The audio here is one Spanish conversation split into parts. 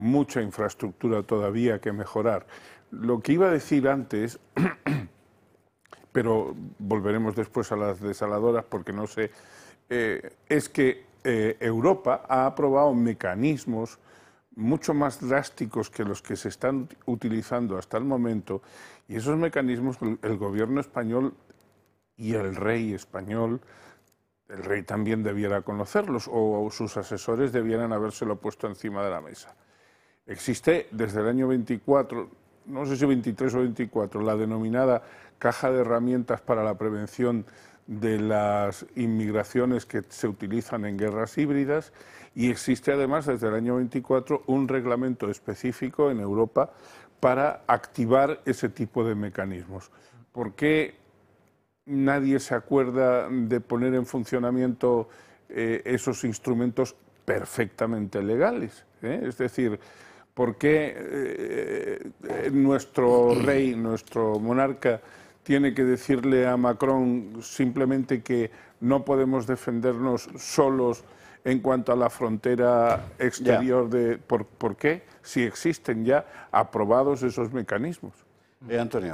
mucha infraestructura todavía que mejorar. Lo que iba a decir antes, pero volveremos después a las desaladoras porque no sé, es que Europa ha aprobado mecanismos mucho más drásticos que los que se están utilizando hasta el momento, y esos mecanismos el gobierno español y el rey español, el rey también debiera conocerlos, o sus asesores debieran habérselo puesto encima de la mesa. Existe desde el año 24, no sé si 23 o 24, la denominada Caja de Herramientas para la Prevención de las Inmigraciones que se utilizan en guerras híbridas, y existe además desde el año 24 un reglamento específico en Europa para activar ese tipo de mecanismos. ¿Por qué nadie se acuerda de poner en funcionamiento esos instrumentos perfectamente legales? Es decir, ¿por qué nuestro rey, nuestro monarca, tiene que decirle a Macron simplemente que no podemos defendernos solos en cuanto a la frontera exterior? ¿Por qué? Si existen ya aprobados esos mecanismos. Antonio.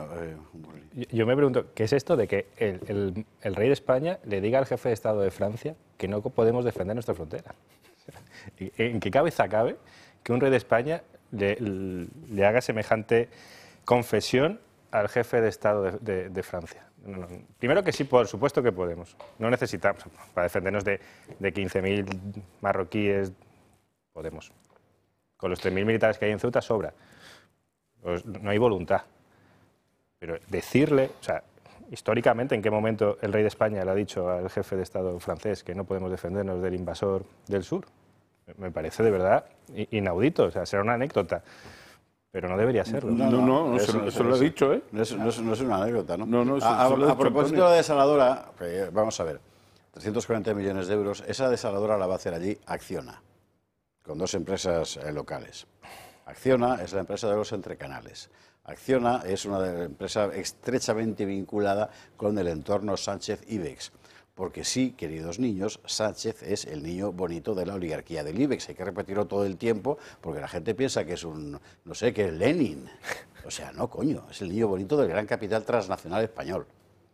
Yo me pregunto, ¿qué es esto de que el rey de España le diga al jefe de Estado de Francia que no podemos defender nuestra frontera? ¿En qué cabeza cabe que un rey de España le haga semejante confesión al jefe de Estado de Francia? No. Primero que sí, por supuesto que podemos. No necesitamos, para defendernos de 15.000 marroquíes, podemos. Con los 3.000 militares que hay en Ceuta sobra. Pues no hay voluntad. Pero decirle, o sea, históricamente, ¿en qué momento el rey de España le ha dicho al jefe de Estado francés que no podemos defendernos del invasor del sur? Me parece de verdad inaudito, o sea, será una anécdota, pero no debería serlo. Eso lo ha dicho, ¿eh? No es una anécdota, ¿no? A propósito de la desaladora, vamos a ver, 340 millones de euros, esa desaladora la va a hacer allí Acciona, con dos empresas locales. Acciona es la empresa de los entrecanales. Acciona es una empresa estrechamente vinculada con el entorno Sánchez-Ibex. Porque sí, queridos niños, Sánchez es el niño bonito de la oligarquía del IBEX. Hay que repetirlo todo el tiempo porque la gente piensa que es no sé, que es Lenin. O sea, no, coño, es el niño bonito del gran capital transnacional español.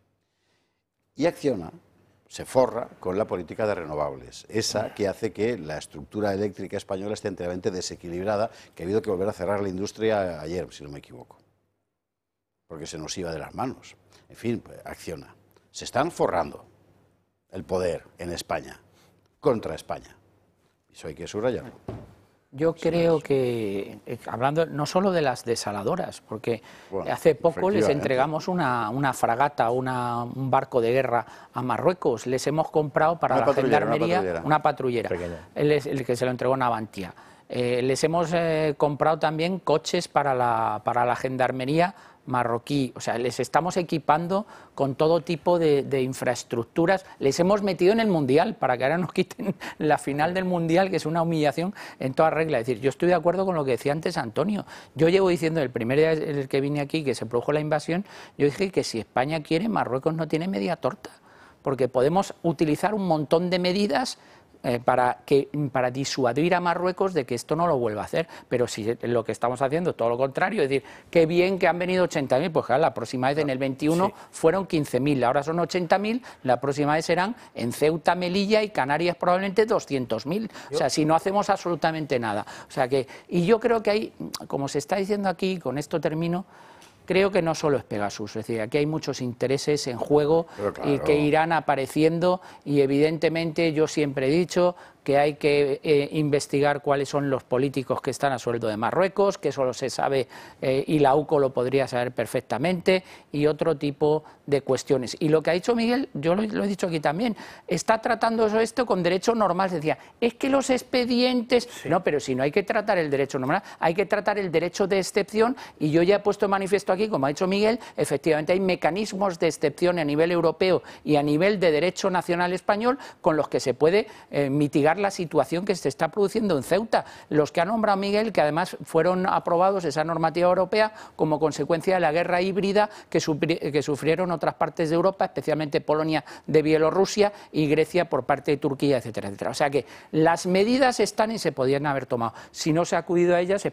Y Acciona se forra con la política de renovables, esa que hace que la estructura eléctrica española esté enteramente desequilibrada, que ha habido que volver a cerrar la industria ayer, si no me equivoco, porque se nos iba de las manos. En fin, pues, Acciona. Se están forrando el poder en España, contra España. Eso hay que subrayarlo. Yo creo que, hablando no solo de las desaladoras, porque hace poco les entregamos una fragata, un barco de guerra a Marruecos, les hemos comprado para la gendarmería una patrullera, el que se lo entregó Navantia. Les hemos comprado también coches para la gendarmería marroquí, o sea, les estamos equipando con todo tipo de infraestructuras, les hemos metido en el Mundial para que ahora nos quiten la final del Mundial, que es una humillación en toda regla. Es decir, yo estoy de acuerdo con lo que decía antes Antonio, yo llevo diciendo el primer día en el que vine aquí, que se produjo la invasión, yo dije que si España quiere, Marruecos no tiene media torta, porque podemos utilizar un montón de medidas para disuadir a Marruecos de que esto no lo vuelva a hacer, pero si lo que estamos haciendo es todo lo contrario, es decir, qué bien que han venido 80.000, pues claro, la próxima vez en el 21 fueron 15.000, ahora son 80.000, la próxima vez serán en Ceuta, Melilla y Canarias probablemente 200.000, o sea, si no hacemos absolutamente nada. O sea que, y yo creo que hay, como se está diciendo aquí, con esto termino, creo que no solo es Pegasus, es decir, aquí hay muchos intereses en juego y que irán apareciendo, y evidentemente yo siempre he dicho que hay que investigar cuáles son los políticos que están a sueldo de Marruecos, que eso se sabe y la UCO lo podría saber perfectamente, y otro tipo de cuestiones. Y lo que ha dicho Miguel, yo lo he dicho aquí también, está tratando esto con derecho normal. Decía, es que los expedientes... Sí. No, pero si no hay que tratar el derecho normal, hay que tratar el derecho de excepción, y yo ya he puesto en manifiesto aquí, como ha dicho Miguel, efectivamente hay mecanismos de excepción a nivel europeo y a nivel de derecho nacional español con los que se puede mitigar explicar la situación que se está produciendo en Ceuta. Los que ha nombrado Miguel, que además fueron aprobados esa normativa europea como consecuencia de la guerra híbrida que sufrieron otras partes de Europa, especialmente Polonia de Bielorrusia y Grecia por parte de Turquía, etcétera, etcétera. O sea que las medidas están y se podían haber tomado. Si no se ha acudido a ellas es